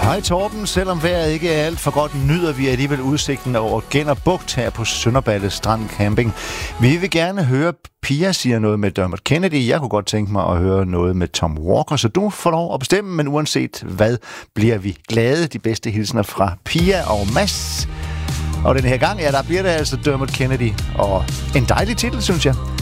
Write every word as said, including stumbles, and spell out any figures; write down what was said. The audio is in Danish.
Hej Torben, selvom vejret ikke er alt for godt, nyder vi alligevel udsigten over Genner Bugt her på Sønderballe Strand Camping. Vi vil gerne høre, Pia siger noget med Dermot Kennedy. Jeg kunne godt tænke mig at høre noget med Tom Walker, så du får lov at bestemme, men uanset hvad, bliver vi glade. De bedste hilsner fra Pia og Mads. Og den her gang, ja, der bliver det altså Dermot Kennedy. Og en dejlig titel, synes jeg.